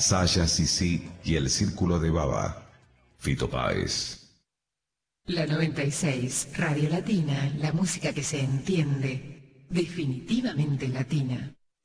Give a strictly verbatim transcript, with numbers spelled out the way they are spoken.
Saya Sisi y el Círculo de Baba. Fito Páez. La noventa y seis, Radio Latina, la música que se entiende, definitivamente latina.